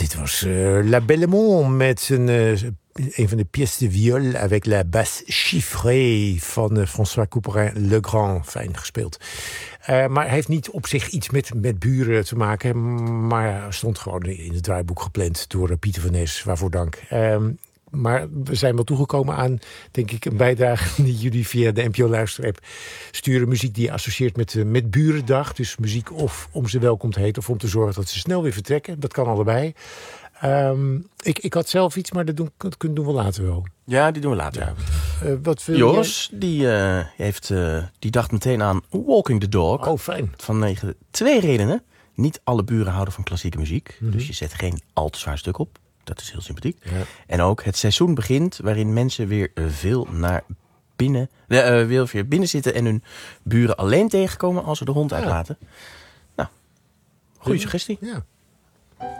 Dit was La Belle Monde met een van de pièces de viol avec la basse chiffrée van François Couperin-Legrand. Fijn gespeeld. Maar hij heeft niet op zich iets met buren te maken. Maar stond gewoon in het draaiboek gepland door Pieter van Nes. Waarvoor dank. Maar we zijn wel toegekomen aan, denk ik, een bijdrage die jullie via de NPO-luisterapp sturen. Muziek die je associeert met Burendag. Dus muziek of om ze welkom te heten of om te zorgen dat ze snel weer vertrekken. Dat kan allebei. Ik had zelf iets, maar dat doen we later wel. Ja, die doen we later. Ja. Joris, die dacht meteen aan Walking the Dog. Oh, fijn. Vanwege 2 redenen. Niet alle buren houden van klassieke muziek. Mm-hmm. Dus je zet geen al te zwaar stuk op. Dat is heel sympathiek. Ja. En ook het seizoen begint waarin mensen weer veel binnen zitten en hun buren alleen tegenkomen als ze de hond uitlaten. Nou, goede suggestie. Ja.